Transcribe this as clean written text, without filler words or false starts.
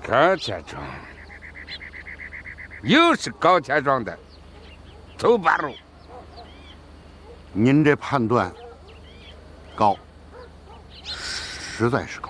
高钱庄，又是高钱庄的，走八路。 您这判断高，实在是高。